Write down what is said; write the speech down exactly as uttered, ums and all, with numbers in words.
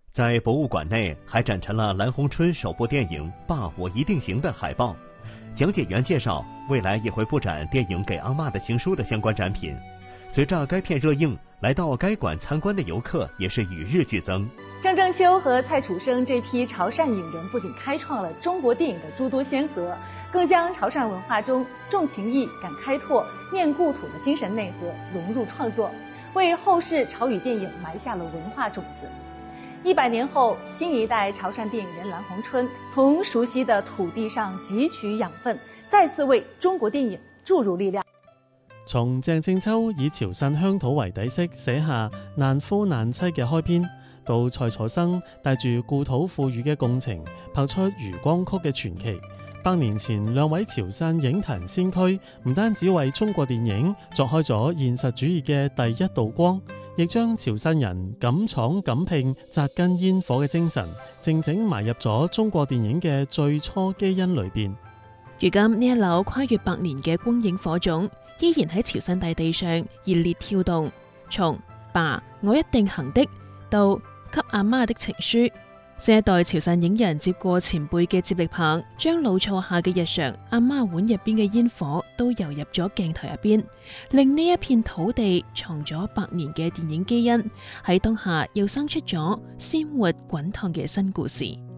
在博物馆内还展陈了蓝洪春首部电影《爸，我一定行》的海报。讲解员介绍，未来也会布展电影《给阿嬷的情书》的相关展品。随着该片热映，来到该馆参观的游客也是与日俱增。 郑正秋和蔡楚生这批潮汕影人不仅开创了中国电影的诸多先河，更将潮汕文化中重情义、敢开拓、念故土的精神内核融入创作，为后世潮语电影埋下了文化种子。一百年后，新一代潮汕电影人蓝洪春从熟悉的土地上汲取養分，再次為中國電影注入力量。 從鄭正秋以潮汕鄉土為底色寫下難夫難妻嘅開篇，到蔡楚生帶住故土賦予嘅共情拍出漁光曲嘅傳奇。百年前兩位潮汕影壇先驅唔單止為中國電影鑿開咗現實主義嘅第一道光，亦將潮汕人敢闖敢拼、扎根煙火嘅精神靜靜埋入咗中國電影嘅最初基因裏邊。 如今呢一縷跨越百年嘅光影火種依然喺潮汕大地上熱烈跳動，從爸我一定行的到給阿媽的情書，新一代潮汕影人接過前輩嘅接力棒，將老厝下嘅日常阿媽碗入邊嘅煙火都游入咗鏡頭入邊，令呢一片土地藏咗百年嘅電影基因喺當下又生出咗鮮活滾燙嘅新故事。